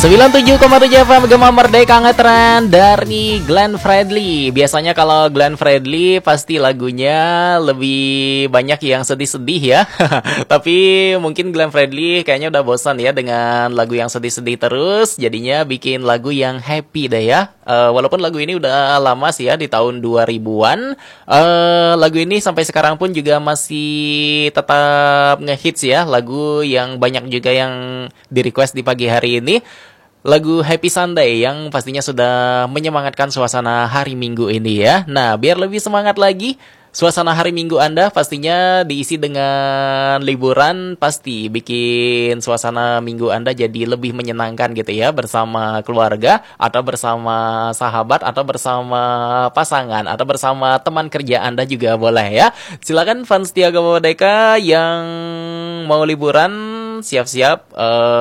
97,7 FM Gema Merdeka Ngetren dari Glenn Fredly. Biasanya kalau Glenn Fredly pasti lagunya lebih banyak yang sedih-sedih ya. Tapi mungkin Glenn Fredly kayaknya udah bosan ya dengan lagu yang sedih-sedih terus. Jadinya bikin lagu yang happy deh ya. Walaupun lagu ini udah lama sih ya, di tahun 2000-an. Lagu ini sampai sekarang pun juga masih tetap ngehits ya. Lagu yang banyak juga yang di request di pagi hari ini. Lagu Happy Sunday yang pastinya sudah menyemangatkan suasana hari Minggu ini ya. Nah, biar lebih semangat lagi, suasana hari Minggu Anda pastinya diisi dengan liburan, pasti bikin suasana Minggu Anda jadi lebih menyenangkan gitu ya, bersama keluarga, atau bersama sahabat, atau bersama pasangan, atau bersama teman kerja Anda juga boleh ya. Silakan fans Tiaga Merdeka yang mau liburan, siap-siap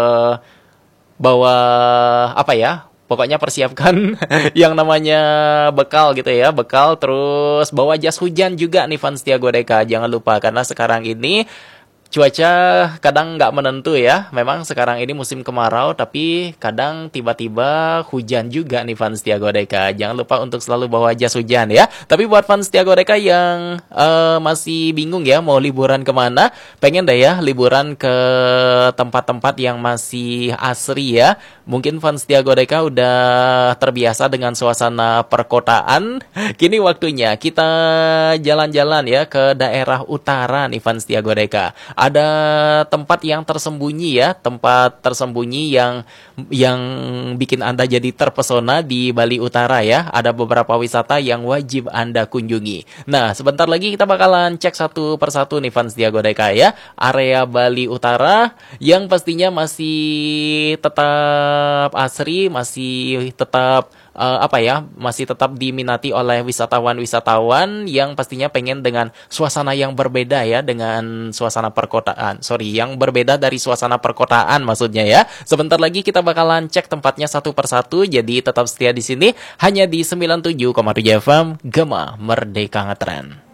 bawa apa ya, pokoknya persiapkan yang namanya bekal gitu ya, bekal, terus bawa jas hujan juga nih fans Tiago Deka, jangan lupa, karena sekarang ini cuaca kadang nggak menentu ya. Memang sekarang ini musim kemarau, tapi kadang tiba-tiba hujan juga nih fans Tiago Deka. Jangan lupa untuk selalu bawa jas hujan ya. Tapi buat fans Tiago Deka yang masih bingung ya mau liburan kemana, pengen deh ya liburan ke tempat-tempat yang masih asri ya. Mungkin fans Tiago Deka udah terbiasa dengan suasana perkotaan. Kini waktunya kita jalan-jalan ya ke daerah utara nih fans Tiago Deka. Ada tempat yang tersembunyi ya, tempat tersembunyi yang bikin Anda jadi terpesona di Bali Utara ya. Ada beberapa wisata yang wajib Anda kunjungi. Nah, sebentar lagi kita bakalan cek satu persatu nih fans Tiago Deka ya. Area Bali Utara yang pastinya masih tetap asri, masih tetap masih tetap diminati oleh wisatawan-wisatawan yang pastinya pengen dengan suasana yang berbeda ya, dengan suasana perkotaan. Yang berbeda dari suasana perkotaan maksudnya ya. Sebentar lagi kita bakalan cek tempatnya satu persatu, jadi tetap setia di sini hanya di 97,7 FM Gema Merdeka Ngetren.